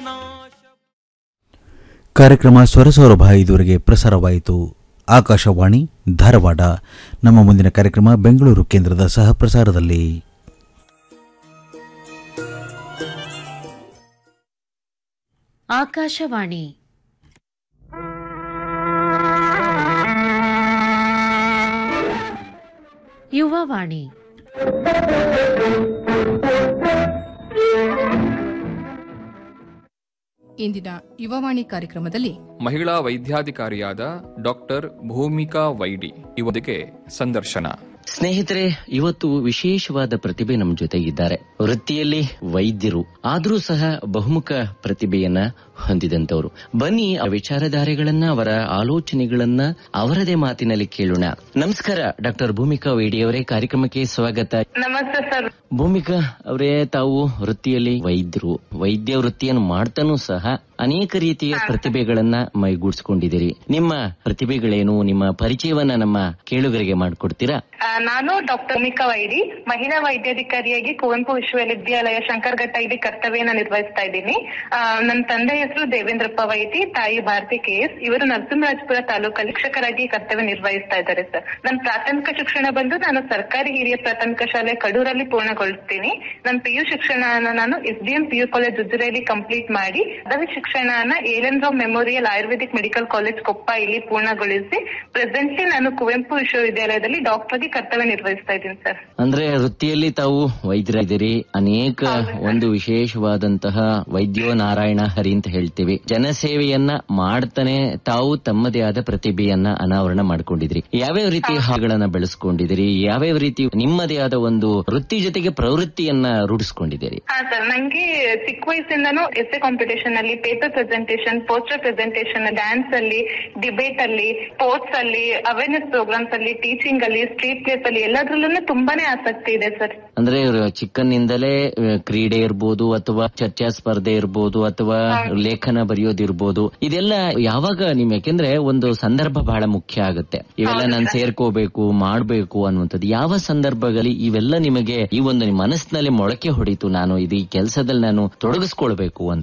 ಕಾರ್ಯಕ್ರಮ ಸ್ವರಸೌರಭ ಇದುವರೆಗೆ ಪ್ರಸಾರವಾಯಿತು. ಆಕಾಶವಾಣಿ ಧಾರವಾಡ. ನಮ್ಮ ಮುಂದಿನ ಕಾರ್ಯಕ್ರಮ ಬೆಂಗಳೂರು ಕೇಂದ್ರದ ಸಹ ಪ್ರಸಾರದಲ್ಲಿ. ಆಕಾಶವಾಣಿ ಯುವವಾಣಿ. ಇಂದಿನ ಯುವವಾಣಿ ಕಾರ್ಯಕ್ರಮದಲ್ಲಿ ಮಹಿಳಾ ವೈದ್ಯಾಧಿಕಾರಿಯಾದ ಡಾಕ್ಟರ್ ಭೂಮಿಕಾ ವೈಡಿ ಇವರಿಗೆ ಸಂದರ್ಶನ. ಸ್ನೇಹಿತರೆ, ಇವತ್ತು ವಿಶೇಷವಾದ ಪ್ರತಿಭೆ ನಮ್ಮ ಜೊತೆ ಇದ್ದಾರೆ. ವೃತ್ತಿಯಲ್ಲಿ ವೈದ್ಯರು ಆದರೂ ಸಹ ಬಹುಮುಖ ಪ್ರತಿಭೆಯನ್ನ ಹೊಂದಿದಂತವರು. ಬನ್ನಿ ಆ ವಿಚಾರಧಾರೆಗಳನ್ನ, ಅವರ ಆಲೋಚನೆಗಳನ್ನ ಅವರದೇ ಮಾತಿನಲ್ಲಿ ಕೇಳೋಣ. ನಮಸ್ಕಾರ ಡಾಕ್ಟರ್ ಭೂಮಿಕಾ ವೈಡಿ ಅವರೇ, ಕಾರ್ಯಕ್ರಮಕ್ಕೆ ಸ್ವಾಗತ. ನಮಸ್ತೆ ಸರ್. ಭೂಮಿಕಾ ಅವರೇ, ತಾವು ವೃತ್ತಿಯಲ್ಲಿ ವೈದ್ಯರು, ವೈದ್ಯ ವೃತ್ತಿಯನ್ನು ಮಾಡ್ತಾನೂ ಸಹ ಅನೇಕ ರೀತಿಯ ಪ್ರತಿಭೆಗಳನ್ನ ಮೈಗೂಡಿಸಿಕೊಂಡಿದ್ದೀರಿ. ನಿಮ್ಮ ಪ್ರತಿಭೆಗಳೇನು, ನಿಮ್ಮ ಪರಿಚಯವನ್ನ ನಮ್ಮ ಕೇಳುಗರಿಗೆ ಮಾಡಿಕೊಡ್ತೀರಾ? ನಾನು ಡಾಕ್ಟರ್ ಭೂಮಿಕಾ ವೈಡಿ, ಮಹಿಳಾ ವೈದ್ಯಾಧಿಕಾರಿಯಾಗಿ ಕುವೆಂಪು ವಿಶ್ವವಿದ್ಯಾಲಯ ಶಂಕರಘಟ್ಟ ಇಲ್ಲಿ ಕರ್ತವ್ಯನ ನಿರ್ವಹಿಸ್ತಾ ಇದ್ದೀನಿ. ನನ್ನ ತಂದೆ ಹೆಸರು ದೇವೇಂದ್ರಪ್ಪ ವೈದಿ, ತಾಯಿ ಭಾರತಿ KS. ಇವರು ನರಸಿಂಹರಾಜಪುರ ತಾಲೂಕಲ್ಲಿ ಶಿಕ್ಷಕರಾಗಿ ಕರ್ತವ್ಯ ನಿರ್ವಹಿಸ್ತಾ ಇದ್ದಾರೆ ಸರ್. ನನ್ನ ಪ್ರಾಥಮಿಕ ಶಿಕ್ಷಣ ಬಂದು ನಾನು ಸರ್ಕಾರಿ ಹಿರಿಯ ಪ್ರಾಥಮಿಕ ಶಾಲೆ ಕಡೂರಲ್ಲಿ ಪೂರ್ಣಗೊಳಿಸ್ತೀನಿ. ನನ್ನ PU ಶಿಕ್ಷಣನ ನಾನು SDM PU ಕಾಲೇಜ್ ಉಜಿರೆಯಲ್ಲಿ ಕಂಪ್ಲೀಟ್ ಮಾಡಿ, ಪದವಿ ಶಿಕ್ಷಣನ ALN Rao memorial Ayurvedic medical college Koppa ಇಲ್ಲಿ ಪೂರ್ಣಗೊಳಿಸಿ, ಪ್ರೆಸೆಂಟ್ಲಿ ನಾನು ಕುವೆಂಪು ವಿಶ್ವವಿದ್ಯಾಲಯದಲ್ಲಿ ಡಾಕ್ಟರ್ ಆಗಿ ಕರ್ತವ್ಯ ನಿರ್ವಹಿಸ್ತಾ ಇದ್ದೀನಿ ಸರ್. ಅಂದ್ರೆ ವೃತ್ತಿಯಲ್ಲಿ ತಾವು ವೈದ್ಯರಿದ್ದೀರಿ, ಅನೇಕ ಒಂದು ವಿಶೇಷವಾದಂತಹ ವೈದ್ಯೋ ನಾರಾಯಣ ಹರಿ ಅಂತ ಹೇಳ್ತೀವಿ. ಜನಸೇವೆಯನ್ನ ಮಾಡ್ತಾನೆ ತಾವು ತಮ್ಮದೇ ಆದ ಪ್ರತಿಭೆಯನ್ನ ಅನಾವರಣ ಮಾಡ್ಕೊಂಡಿದ್ರಿ. ಯಾವ್ಯಾವ ರೀತಿ ಹಾಗಳನ್ನ ಬೆಳೆಸ್ಕೊಂಡಿದ್ದೀರಿ, ಯಾವ್ಯಾವ ರೀತಿ ನಿಮ್ಮದೇ ಆದ ಒಂದು ವೃತ್ತಿ ಜೊತೆಗೆ ಪ್ರವೃತ್ತಿಯನ್ನ ರೂಢಿಸ್ಕೊಂಡಿದ್ದೀರಿ? ಹಾ ಸರ್, ನಂಗೆ ಚಿಕ್ಕ ವಯಸ್ಸಿಂದನೂ ಎಸ್ಸೆ ಕಾಂಪಿಟೇಷನ್ ಅಲ್ಲಿ, paper presentation, poster presentation, dance ಅಲ್ಲಿ, ಡಿಬೇಟ್ ಅಲ್ಲಿ, ಸ್ಪೋರ್ಟ್ಸ್ ಅಲ್ಲಿ, ಅವೇರ್ನೆಸ್ ಪ್ರೋಗ್ರಾಮ್ಸ್ ಅಲ್ಲಿ, ಟೀಚಿಂಗ್ ಅಲ್ಲಿ, ಸ್ಟ್ರೀಟ್ ಪ್ಲೇಸ್ ಅಲ್ಲಿ ಎಲ್ಲದ್ರಲ್ಲೂ ತುಂಬಾನೇ ಆಸಕ್ತಿ ಇದೆ ಸರ್. ಅಂದ್ರೆ ಚಿಕ್ಕನಿಂದಲೇ ಕ್ರೀಡೆ ಇರ್ಬೋದು, ಅಥವಾ ಚರ್ಚಾ ಸ್ಪರ್ಧೆ ಇರ್ಬೋದು, ಅಥವಾ ಲೇಖನ ಬರೆಯೋದಿರ್ಬೋದು, ಇದೆಲ್ಲ ಯಾವಾಗ ನಿಮ್, ಯಾಕೆಂದ್ರೆ ಒಂದು ಸಂದರ್ಭ ಬಹಳ ಮುಖ್ಯ ಆಗುತ್ತೆ. ಇವೆಲ್ಲ ನಾನು ಸೇರ್ಕೋಬೇಕು, ಮಾಡ್ಬೇಕು ಅನ್ನುವಂಥದ್ದು ಯಾವ ಸಂದರ್ಭದಲ್ಲಿ ಇವೆಲ್ಲ ನಿಮಗೆ ಈ ಒಂದು ಮನಸ್ಸಿನಲ್ಲಿ ಮೊಳಕೆ ಹೊಡಿತು, ನಾನು ಇದು ಈ ಕೆಲಸದಲ್ಲಿ ನಾನು ತೊಡಗಿಸ್ಕೊಳ್ಬೇಕು ಅಂತ?